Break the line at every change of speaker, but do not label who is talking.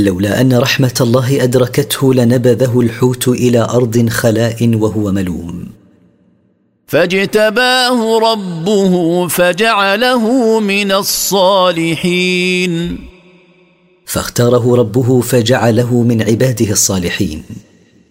لولا أن رحمة الله أدركته لنبذه الحوت إلى أرض خلاء وهو ملوم.
فاجتباه ربه فجعله من الصالحين.
فاختاره ربه فجعله من عباده الصالحين.